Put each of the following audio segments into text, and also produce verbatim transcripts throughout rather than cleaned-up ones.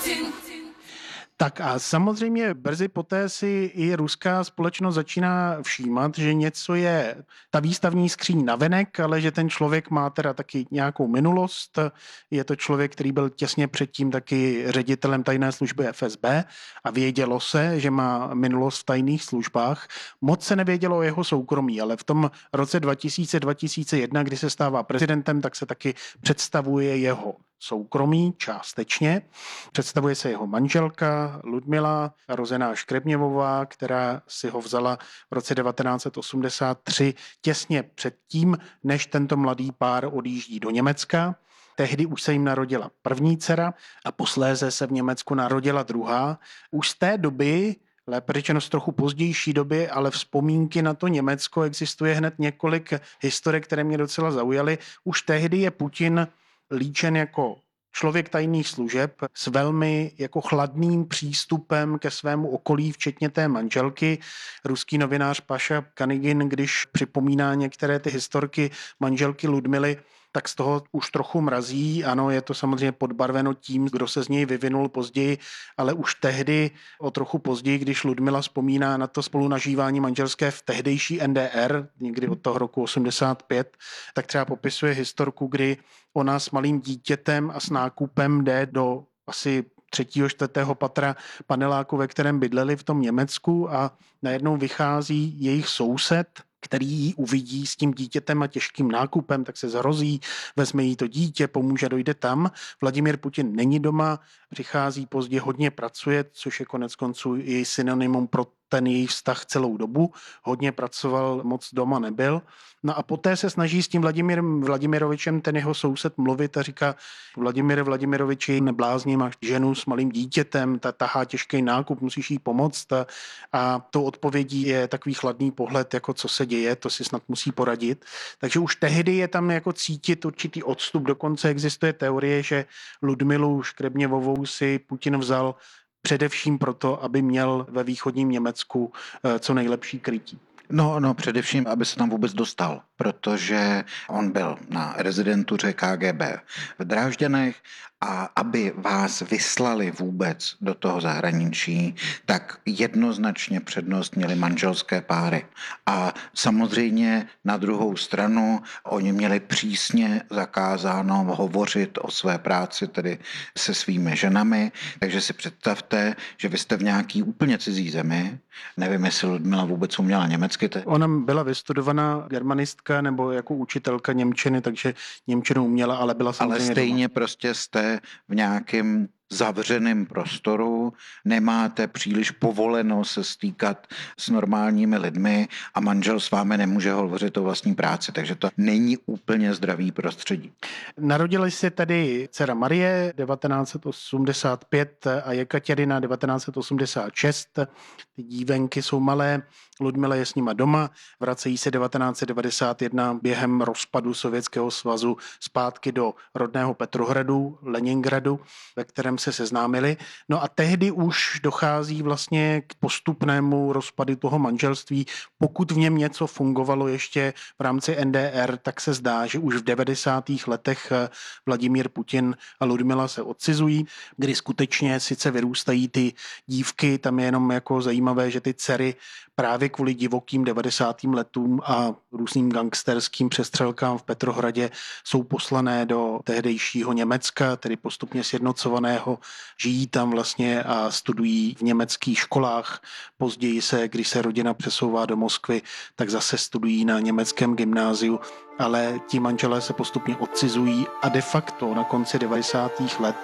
Tak a samozřejmě brzy poté si i ruská společnost začíná všímat, že něco je ta výstavní skříň navenek, ale že ten člověk má teda taky nějakou minulost. Je to člověk, který byl těsně předtím taky ředitelem tajné služby F S B a vědělo se, že má minulost v tajných službách. Moc se nevědělo o jeho soukromí, ale v tom roce dva tisíce dva tisíce jedna, kdy se stává prezidentem, tak se taky představuje jeho soukromí částečně. Představuje se jeho manželka Ludmila, rozená Škrebněvová, která si ho vzala v roce devatenáct set osmdesát tři těsně předtím, než tento mladý pár odjíždí do Německa. Tehdy už se jim narodila první dcera a posléze se v Německu narodila druhá. Už z té doby, lépe řečeno z trochu pozdější doby, ale vzpomínky na to Německo existuje hned několik historek, které mě docela zaujaly. Už tehdy je Putin líčen jako člověk tajných služeb s velmi jako chladným přístupem ke svému okolí, včetně té manželky. Ruský novinář Paša Kanygin, když připomíná některé ty historky manželky Ludmily, tak z toho už trochu mrazí. Ano, je to samozřejmě podbarveno tím, kdo se z něj vyvinul později, ale už tehdy, o trochu později, když Ludmila vzpomíná na to spolunažívání manželské v tehdejší N D R, někdy od toho roku osmdesát pět, tak třeba popisuje historku, kdy ona s malým dítětem a s nákupem jde do asi třetího, čtvrtého patra paneláku, ve kterém bydleli v tom Německu a najednou vychází jejich soused, který ji uvidí s tím dítětem a těžkým nákupem, tak se zhrozí, vezme jí to dítě, pomůže, dojde tam. Vladimír Putin není doma, přichází pozdě, hodně pracuje, což je konec konců i synonymum pro ten jejich vztah celou dobu. Hodně pracoval, moc doma nebyl. No a poté se snaží s tím Vladimírem Vladimirovičem, ten jeho soused, mluvit a říká: Vladimíre Vladimiroviči, neblázni, máš ženu s malým dítětem, ta tahá těžký nákup, musíš jí pomoct. A, a tou odpovědí je takový chladný pohled, jako co se děje, to si snad musí poradit. Takže už tehdy je tam jako cítit určitý odstup. Dokonce existuje teorie, že Ludmilu Škrebněvovou si Putin vzal především proto, aby měl ve východním Německu co nejlepší krytí. No, no, především, aby se tam vůbec dostal, protože on byl na rezidentuře K G B v Drážďanech a aby vás vyslali vůbec do toho zahraničí, tak jednoznačně přednost měly manželské páry. A samozřejmě na druhou stranu oni měli přísně zakázáno hovořit o své práci, tedy se svými ženami. Takže si představte, že vy jste v nějaký úplně cizí zemi, nevím, jestli Ludmila vůbec uměla německy. Te... Ona byla vystudovaná germanistka nebo jako učitelka němčiny, takže němčinu uměla, ale byla samozřejmě Ale stejně doma. Prostě jste v nějakém zavřeném prostoru, nemáte příliš povoleno se stýkat s normálními lidmi a manžel s vámi nemůže hovořit o vlastní práci, takže to není úplně zdravý prostředí. Narodili se tedy dcera Marie devatenáct set osmdesát pět a Jekatěrina devatenáct set osmdesát šest. Ty dívenky jsou malé, Ludmila je s nima doma, vracejí se devatenáct set devadesát jedna během rozpadu Sovětského svazu zpátky do rodného Petrohradu, Leningradu, ve kterém se seznámili. No a tehdy už dochází vlastně k postupnému rozpadu toho manželství. Pokud v něm něco fungovalo ještě v rámci N D R, tak se zdá, že už v devadesátých letech Vladimír Putin a Ludmila se odcizují, kdy skutečně sice vyrůstají ty dívky, tam je jenom jako zajímavé, že ty dcery právě kvůli divokým devadesátým letům a různým gangsterským přestřelkám v Petrohradě jsou poslané do tehdejšího Německa, tedy postupně sjednocovaného, žijí tam vlastně a studují v německých školách. Později se, když se rodina přesouvá do Moskvy, tak zase studují na německém gymnáziu, ale ti manželé se postupně odcizují a de facto na konci devadesátých let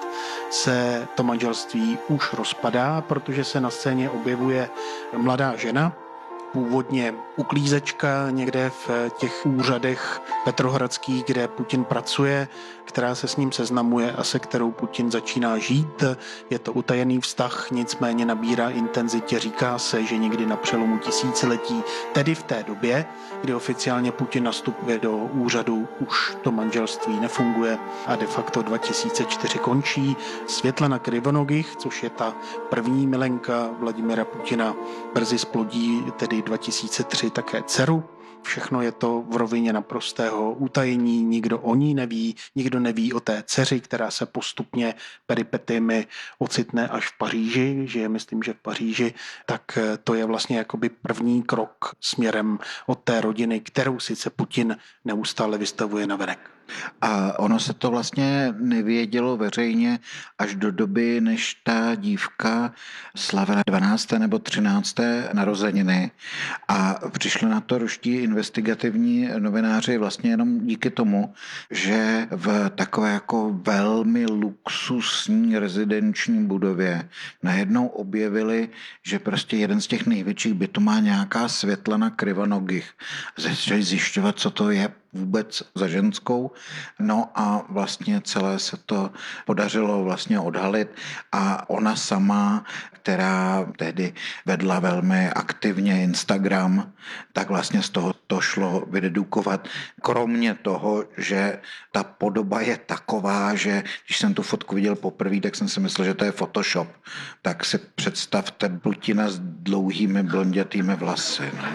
se to manželství už rozpadá, protože se na scéně objevuje mladá žena, původně uklízečka někde v těch úřadech petrohradských, kde Putin pracuje, která se s ním seznamuje a se kterou Putin začíná žít. Je to utajený vztah, nicméně nabírá intenzitě. Říká se, že někdy na přelomu tisíciletí, tedy v té době, kdy oficiálně Putin nastupuje do úřadu, už to manželství nefunguje a de facto dva tisíce čtyři končí. Světlana Krivonogich, což je ta první milenka Vladimira Putina, brzy splodí, tedy dva tisíce tři také dceru, Všechno je to v rovině naprostého utajení, nikdo o ní neví, nikdo neví o té dceři, která se postupně peripetiemi ocitne až v Paříži, že je, myslím, že v Paříži, tak to je vlastně jakoby první krok směrem od té rodiny, kterou sice Putin neustále vystavuje navenek. A ono se to vlastně nevědělo veřejně až do doby, než ta dívka slavila dvanácté nebo třinácté narozeniny a přišli na to ruští investigativní novináři vlastně jenom díky tomu, že v takové jako velmi luxusní rezidenční budově najednou objevili, že prostě jeden z těch největších bytů má nějaká Světlana Krivonogich. Začali zjišťovat, co to je vůbec za ženskou. No a vlastně celé se to podařilo vlastně odhalit a ona sama, která tehdy vedla velmi aktivně Instagram, tak vlastně z toho to šlo vydedukovat. Kromě toho, že ta podoba je taková, že když jsem tu fotku viděl poprvé, tak jsem si myslel, že to je Photoshop. Tak si představte Putina s dlouhými blondětými vlasy. Ne?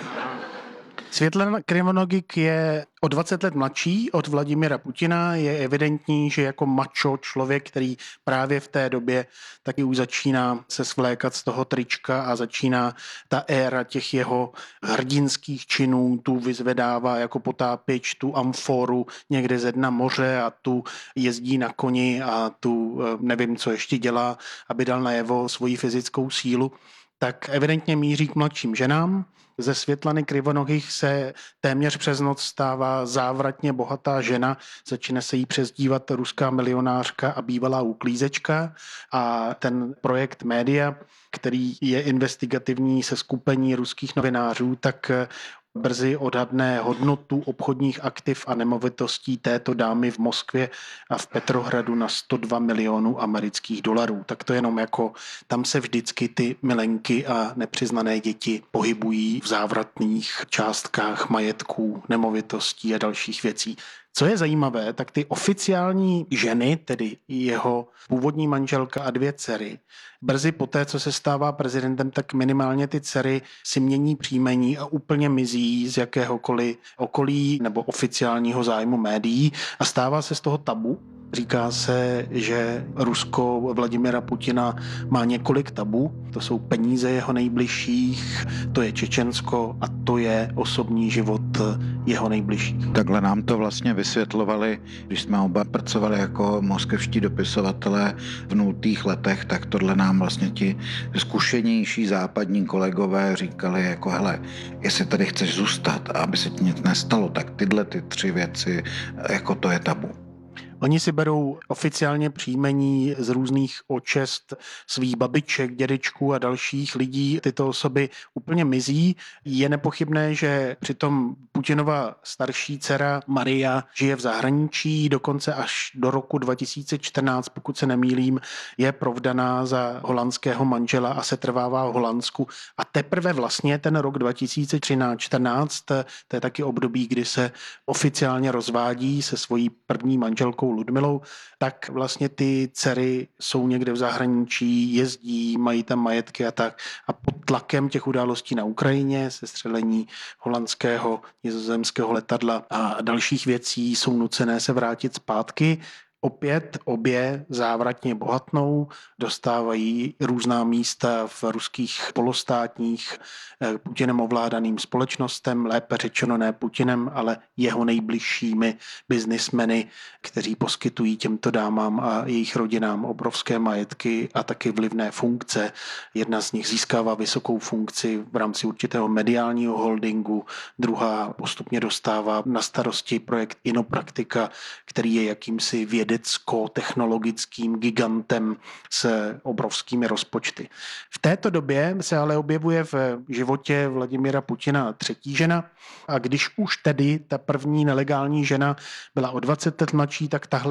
Světlana Krivonogik je o dvacet let mladší od Vladimira Putina. Je evidentní, že jako macho člověk, který právě v té době taky už začíná se svlékat z toho trička a začíná ta éra těch jeho hrdinských činů, tu vyzvedává jako potápěč, tu amforu někde ze dna moře a tu jezdí na koni a tu nevím, co ještě dělá, aby dal najevo svoji fyzickou sílu, tak evidentně míří k mladším ženám. Ze Světlany Krivonogich se téměř přes noc stává závratně bohatá žena, začíná se jí přezdívat ruská milionářka a bývalá uklízečka a ten projekt Média, který je investigativní seskupení ruských novinářů, tak brzy odhadne hodnotu obchodních aktiv a nemovitostí této dámy v Moskvě a v Petrohradu na sto dva milionů amerických dolarů. Tak to jenom jako, tam se vždycky ty milenky a nepřiznané děti pohybují v závratných částkách majetků, nemovitostí a dalších věcí. Co je zajímavé, tak ty oficiální ženy, tedy jeho původní manželka a dvě dcery, brzy poté, co se stává prezidentem, tak minimálně ty dcery si mění příjmení a úplně mizí z jakéhokoliv okolí nebo oficiálního zájmu médií a stává se z toho tabu. Říká se, že Rusko Vladimira Putina má několik tabu. To jsou peníze jeho nejbližších, to je Čečensko a to je osobní život jeho nejbližších. Takhle nám to vlastně vysvětlovali, když jsme oba pracovali jako moskevští dopisovatelé v nultých letech, tak tohle nám vlastně ti zkušenější západní kolegové říkali jako hele, jestli tady chceš zůstat a aby se ti nic nestalo, tak tyhle ty tři věci, jako to je tabu. Oni si berou oficiálně příjmení z různých očest svých babiček, dědečků a dalších lidí. Tyto osoby úplně mizí. Je nepochybné, že přitom Putinova starší dcera Maria žije v zahraničí, dokonce až do roku dva tisíce čtrnáct, pokud se nemýlím, je provdaná za holandského manžela a setrvává v Holandsku. A teprve vlastně ten rok dva tisíce třináct čtrnáct, to je taky období, kdy se oficiálně rozvádí se svojí první manželkou Ludmilou, tak vlastně ty dcery jsou někde v zahraničí, jezdí, mají tam majetky a tak. A pod tlakem těch událostí na Ukrajině, sestřelení holandského, nizozemského letadla a dalších věcí jsou nucené se vrátit zpátky. Opět obě závratně bohatnou, dostávají různá místa v ruských polostátních Putinem ovládaným společnostem, lépe řečeno ne Putinem, ale jeho nejbližšími biznismeny, kteří poskytují těmto dámám a jejich rodinám obrovské majetky a taky vlivné funkce. Jedna z nich získává vysokou funkci v rámci určitého mediálního holdingu, druhá postupně dostává na starosti projekt Inopraktika, který je jakýmsi vědecko-technologickým gigantem s obrovskými rozpočty. V této době se ale objevuje v životě Vladimira Putina třetí žena a když už tedy ta první nelegální žena byla o dvacet let mladší, tak tahle je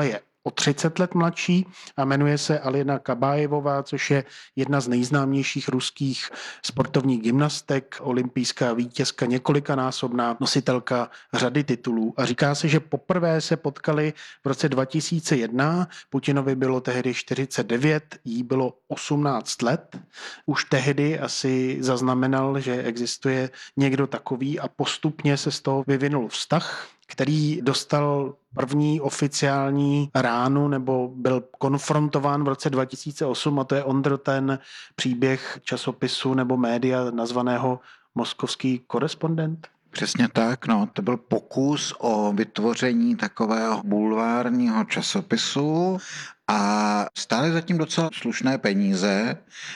o třicet let mladší a jmenuje se Alina Kabájevová, což je jedna z nejznámějších ruských sportovních gymnastek, olympijská vítězka, několikanásobná nositelka řady titulů. A říká se, že poprvé se potkali v roce dva tisíce jedna, Putinovi bylo tehdy čtyřicet devět, jí bylo osmnáct let. Už tehdy asi zaznamenal, že existuje někdo takový a postupně se z toho vyvinul vztah, který dostal první oficiální ránu nebo byl konfrontován v roce dva tisíce osm, a to je Ondro ten příběh časopisu nebo média nazvaného Moskovský korespondent. Přesně tak, no, to byl pokus o vytvoření takového bulvárního časopisu a stály zatím docela slušné peníze,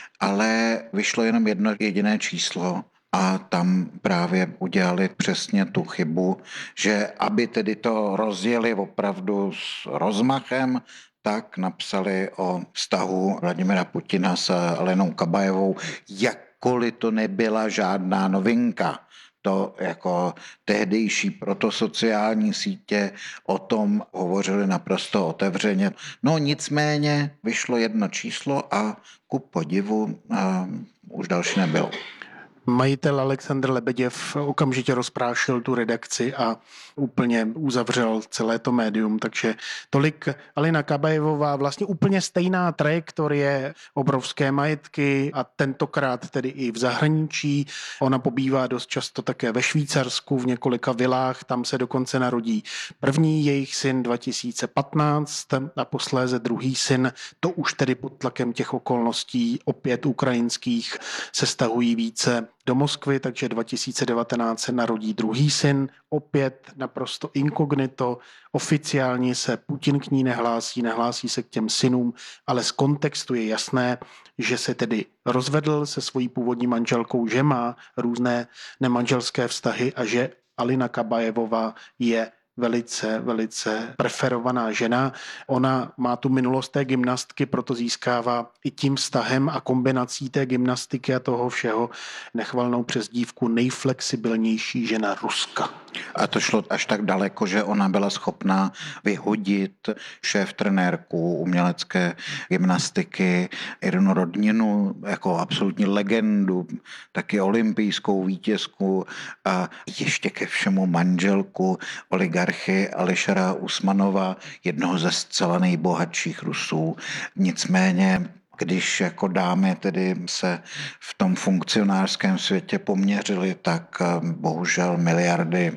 ale vyšlo jenom jedno jediné číslo. A tam právě udělali přesně tu chybu, že aby tedy to rozjeli opravdu s rozmachem, tak napsali o vztahu Vladimira Putina s Alenou Kabajevou, jakkoliv to nebyla žádná novinka. To jako tehdejší protosociální sítě o tom hovořili naprosto otevřeně. No nicméně vyšlo jedno číslo a ku podivu a už další nebylo. Majitel Alexandr Lebeděv okamžitě rozprášil tu redakci a úplně uzavřel celé to médium, takže tolik Alina Kabajevová, vlastně úplně stejná trajektorie, obrovské majetky a tentokrát tedy i v zahraničí. Ona pobývá dost často také ve Švýcarsku, v několika vilách, tam se dokonce narodí první jejich syn dva tisíce patnáct a posléze druhý syn, to už tedy pod tlakem těch okolností opět ukrajinských se stahují více do Moskvy, takže dva tisíce devatenáct se narodí druhý syn, opět naprosto inkognito, oficiálně se Putin k ní nehlásí, nehlásí se k těm synům, ale z kontextu je jasné, že se tedy rozvedl se svojí původní manželkou, že má různé nemanželské vztahy a že Alina Kabajevová je velice, velice preferovaná žena. Ona má tu minulost té gymnastky, proto získává i tím vztahem a kombinací té gymnastiky a toho všeho nechvalnou přezdívku nejflexibilnější žena Ruska. A to šlo až tak daleko, že ona byla schopná vyhodit šéf trenérku umělecké gymnastiky Irinu Rodninu jako absolutní legendu, taky olympijskou vítězku a ještě ke všemu manželku oligarchy Ališera Usmanova, jednoho ze zcela nejbohatších Rusů. Nicméně když jako dámy tedy se v tom funkcionářském světě poměřily, tak bohužel miliardy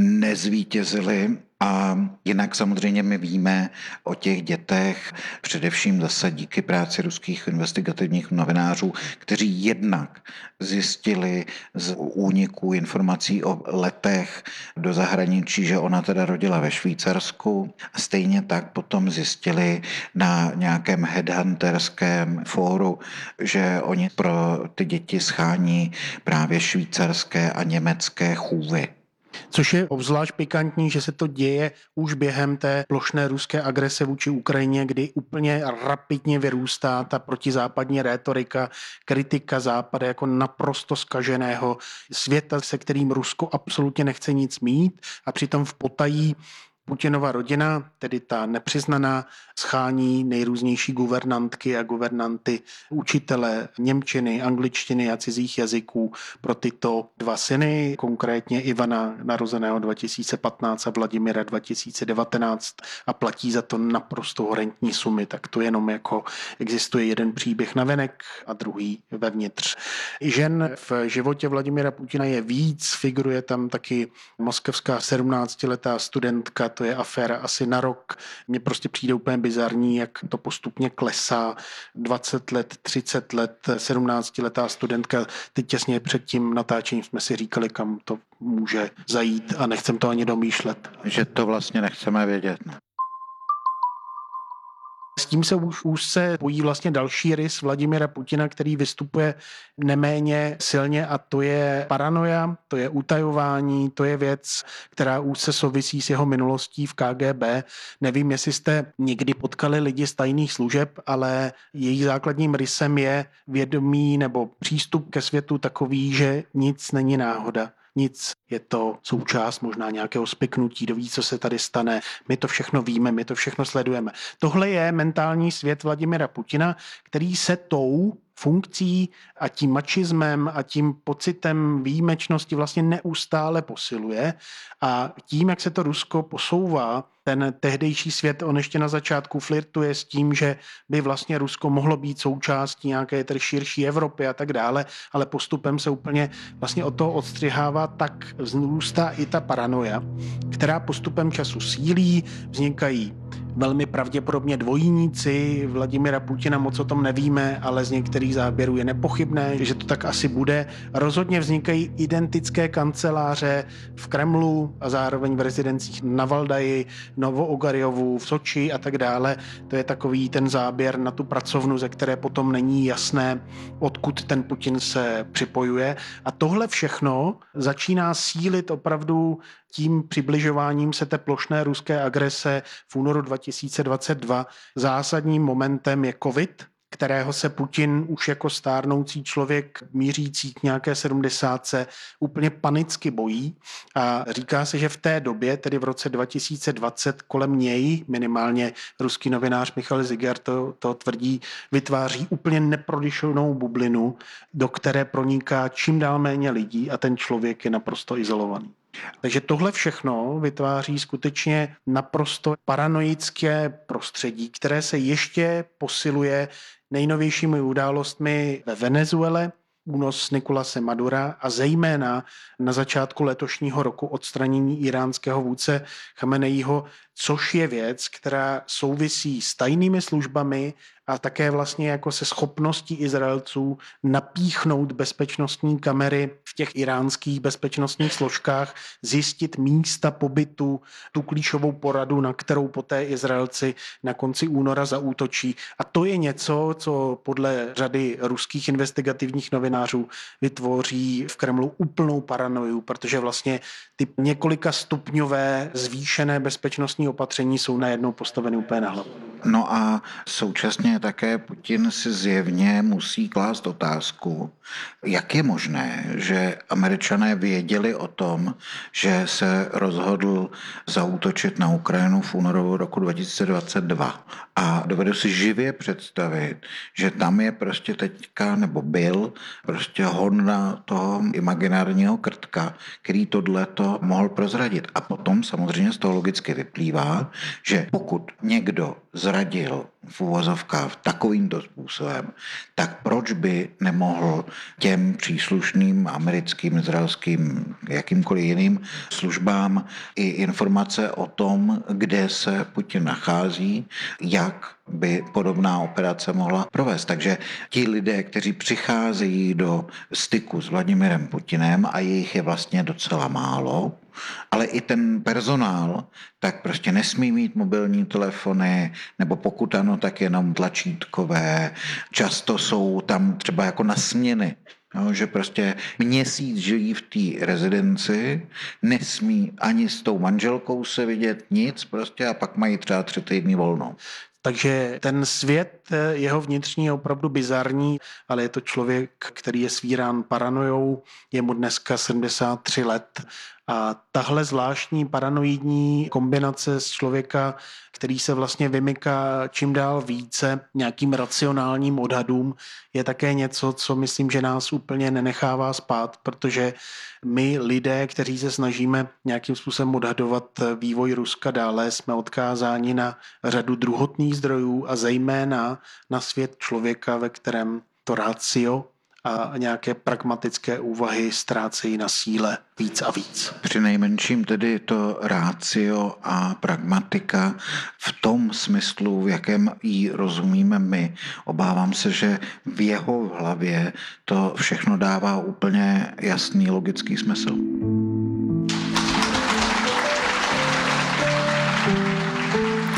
nezvítězily. A jinak samozřejmě my víme o těch dětech, především zase díky práci ruských investigativních novinářů, kteří jednak zjistili z úniků informací o letech do zahraničí, že ona teda rodila ve Švýcarsku. A stejně tak potom zjistili na nějakém headhunterském fóru, že oni pro ty děti schání právě švýcarské a německé chůvy. Což je obzvlášť pikantní, že se to děje už během té plošné ruské agrese vůči Ukrajině, kdy úplně rapidně vyrůstá ta protizápadní rétorika, kritika Západu jako naprosto zkaženého světa, se kterým Rusko absolutně nechce nic mít a přitom v potají Putinova rodina, tedy ta nepřiznaná, schání nejrůznější guvernantky a guvernanty, učitele němčiny, angličtiny a cizích jazyků pro tyto dva syny, konkrétně Ivana narozeného dva tisíce patnáct a Vladimira dva tisíce devatenáct a platí za to naprosto horentní sumy, tak to jenom jako existuje jeden příběh navenek a druhý vevnitř. Žen v životě Vladimira Putina je víc, figuruje tam taky moskevská sedmnáctiletá studentka, to je aféra asi na rok. Mně prostě přijde úplně bizarní, jak to postupně klesá. dvacet let, třicet let, sedmnáctiletá studentka. Teď těsně před tím natáčením jsme si říkali, kam to může zajít a nechcem to ani domýšlet. Že to vlastně nechceme vědět. S tím se už, už se pojí vlastně další rys Vladimira Putina, který vystupuje neméně silně a to je paranoia, to je utajování, to je věc, která už se souvisí s jeho minulostí v K G B. Nevím, jestli jste někdy potkali lidi z tajných služeb, ale jejich základním rysem je vědomí nebo přístup ke světu takový, že nic není náhoda. nic. Je to součást možná nějakého spiknutí, kdo ví, co se tady stane. My to všechno víme, my to všechno sledujeme. Tohle je mentální svět Vladimira Putina, který se tou funkcí a tím mačismem a tím pocitem výjimečnosti vlastně neustále posiluje. A tím, jak se to Rusko posouvá, ten tehdejší svět, on ještě na začátku flirtuje s tím, že by vlastně Rusko mohlo být součástí nějaké tedy širší Evropy a tak dále, ale postupem se úplně vlastně od toho odstřihává, tak vzrůstá i ta paranoia, která postupem času sílí, vznikají velmi pravděpodobně dvojníci Vladimira Putina, moc o tom nevíme, ale z některých záběrů je nepochybné, že to tak asi bude. Rozhodně vznikají identické kanceláře v Kremlu a zároveň v rezidencích na Valdaji, Novoogarjovu, v Soči a tak dále. To je takový ten záběr na tu pracovnu, ze které potom není jasné, odkud ten Putin se připojuje. A tohle všechno začíná sílit opravdu tím přibližováním se té plošné ruské agrese v únoru dva tisíce dvacet dva. Zásadním momentem je covid, kterého se Putin už jako stárnoucí člověk mířící k nějaké sedmdesátce úplně panicky bojí a říká se, že v té době, tedy v roce dva tisíce dvacet, kolem něj, minimálně ruský novinář Michal Zigar to, to tvrdí, vytváří úplně neprodyšenou bublinu, do které proniká čím dál méně lidí a ten člověk je naprosto izolovaný. Takže tohle všechno vytváří skutečně naprosto paranoické prostředí, které se ještě posiluje nejnovějšími událostmi ve Venezuele, únos Nicolase Madura a zejména na začátku letošního roku odstranění iránského vůdce Chameneího, což je věc, která souvisí s tajnými službami a také vlastně jako se schopností Izraelců napíchnout bezpečnostní kamery v těch iránských bezpečnostních složkách, zjistit místa pobytu, tu klíčovou poradu, na kterou poté Izraelci na konci února zaútočí. A to je něco, co podle řady ruských investigativních novinářů vytvoří v Kremlu úplnou paranoju, protože vlastně ty několika stupňové zvýšené bezpečnostní opatření jsou najednou postaveny úplně na hlavu. No a současně také Putin si zjevně musí klást otázku, jak je možné, že Američané věděli o tom, že se rozhodl zaútočit na Ukrajinu v únoru roku dva tisíce dvacet dva. A dovedu si živě představit, že tam je prostě teďka, nebo byl, prostě honda toho imaginárního krtka, který tohleto mohl prozradit. A potom samozřejmě z toho logicky vyplývá, že pokud někdo zradil v uvozovkách takovýmto způsobem, tak proč by nemohl těm příslušným americkým, izraelským, jakýmkoliv jiným službám i informace o tom, kde se Putin nachází, jak by podobná operace mohla provést. Takže ti lidé, kteří přicházejí do styku s Vladimirem Putinem, a jejich je vlastně docela málo, ale i ten personál, tak prostě nesmí mít mobilní telefony, nebo pokud ano, tak jenom tlačítkové. Často jsou tam třeba jako na směny. No, že prostě měsíc žijí v té rezidenci, nesmí ani s tou manželkou se vidět nic prostě a pak mají třeba tři týdny volno. Takže ten svět jeho vnitřní je opravdu bizarní, ale je to člověk, který je svírán paranojou, je mu dneska sedmdesát tři let a tahle zvláštní paranoidní kombinace z člověka, který se vlastně vymyká čím dál více nějakým racionálním odhadům, je také něco, co myslím, že nás úplně nenechává spát, protože my lidé, kteří se snažíme nějakým způsobem odhadovat vývoj Ruska dále, jsme odkázáni na řadu druhotných zdrojů a zejména na svět člověka, ve kterém to ratio a nějaké pragmatické úvahy ztrácejí na síle víc a víc. Přinejmenším tedy to ratio a pragmatika v tom smyslu, v jakém ji rozumíme my. Obávám se, že v jeho hlavě to všechno dává úplně jasný logický smysl.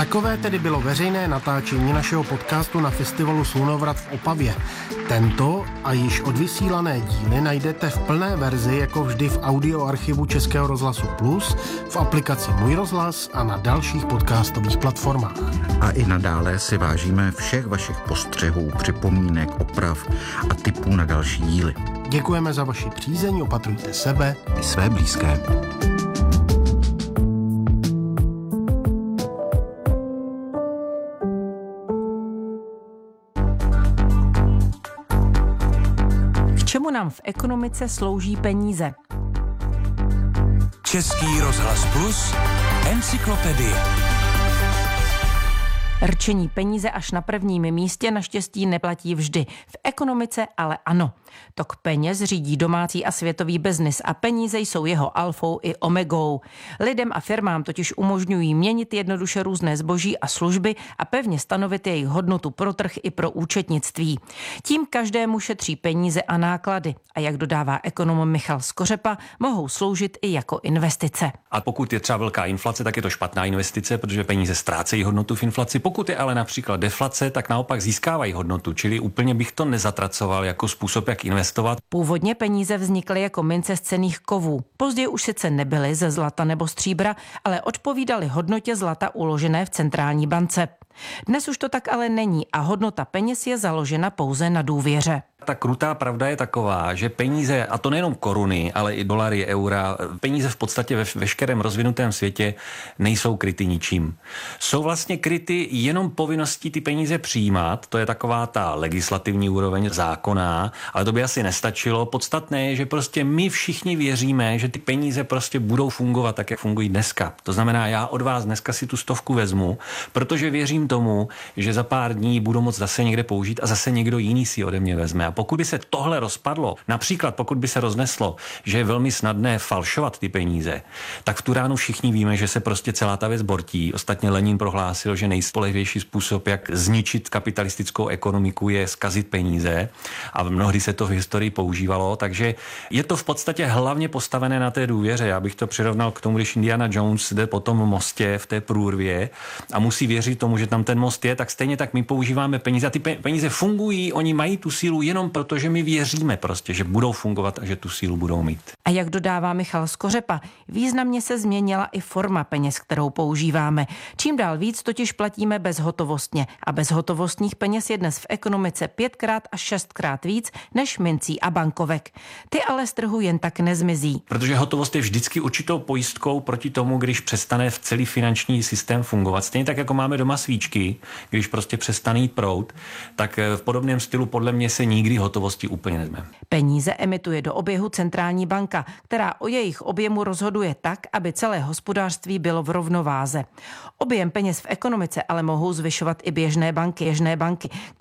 Takové tedy bylo veřejné natáčení našeho podcastu na festivalu Slunovrat v Opavě. Tento a již odvysílané díly najdete v plné verzi jako vždy v audioarchivu Českého rozhlasu Plus, v aplikaci Můj rozhlas a na dalších podcastových platformách. A i nadále si vážíme všech vašich postřehů, připomínek, oprav a tipů na další díly. Děkujeme za vaši přízeň, opatrujte sebe I své blízké. Čemu nám v ekonomice slouží peníze? Český rozhlas Plus, encyklopedie. Rčení peníze až na prvním místě naštěstí neplatí vždy. V ekonomice ale ano. Tok peněz řídí domácí a světový biznis a peníze jsou jeho alfou i omegou. Lidem a firmám totiž umožňují měnit jednoduše různé zboží a služby a pevně stanovit jejich hodnotu pro trh i pro účetnictví. Tím každému šetří peníze a náklady a jak dodává ekonom Michal Skořepa, mohou sloužit i jako investice. A pokud je třeba velká inflace, tak je to špatná investice, protože peníze ztrácejí hodnotu v inflaci. Pokud je ale například deflace, tak naopak získávají hodnotu, čili úplně bych to nezatracoval jako způsob, jak investovat. Původně peníze vznikly jako mince z cenných kovů. Později už sice nebyly ze zlata nebo stříbra, ale odpovídaly hodnotě zlata uložené v centrální bance. Dnes už to tak ale není a hodnota peněz je založena pouze na důvěře. Ta krutá pravda je taková, že peníze, a to nejenom koruny, ale i dolary, eura, peníze v podstatě ve veškerém rozvinutém světě nejsou kryty ničím. Jsou vlastně kryty jenom povinností ty peníze přijímat, to je taková ta legislativní úroveň zákonná, ale to by asi nestačilo. Podstatné je, že prostě my všichni věříme, že ty peníze prostě budou fungovat tak, jak fungují dneska. To znamená, já od vás dneska si tu stovku vezmu, protože věřím tomu, že za pár dní budu moct zase někde použít a zase někdo jiný si ode mě vezme. A pokud by se tohle rozpadlo, například pokud by se rozneslo, že je velmi snadné falšovat ty peníze, tak v tu ránu všichni víme, že se prostě celá ta věc bortí. Ostatně Lenin prohlásil, že nejspolehlivější způsob, jak zničit kapitalistickou ekonomiku, je zkazit peníze a mnohdy se to v historii používalo, takže je to v podstatě hlavně postavené na té důvěře. Já bych to přirovnal k tomu, když Indiana Jones jde po tom mostě v té průrvě a musí věřit tomu, že tam ten most je, tak stejně tak my používáme peníze a ty peníze fungují, oni mají tu sílu jenom proto, že my věříme prostě, že budou fungovat a že tu sílu budou mít. A jak dodává Michal Skořepa, významně se změnila i forma peněz, kterou používáme. Čím dál víc totiž platíme bezhotovostně a bezhotovostních peněz je dnes v ekonomice pětkrát až šestkrát víc než mincí a bankovek. Ty ale z trhu jen tak nezmizí. Protože hotovost je vždycky určitou pojistkou proti tomu, když přestane v celý finanční systém fungovat. Stejně tak, jako máme doma svíčky, když prostě přestane jít proud, tak v podobném stylu podle mě se nikdy hotovosti úplně nezme. Peníze emituje do oběhu centrální banka, která o jejich objemu rozhoduje tak, aby celé hospodářství bylo v rovnováze. Objem peněz v ekonomice ale mohou zvyšovat i běžné banky, běžné banky,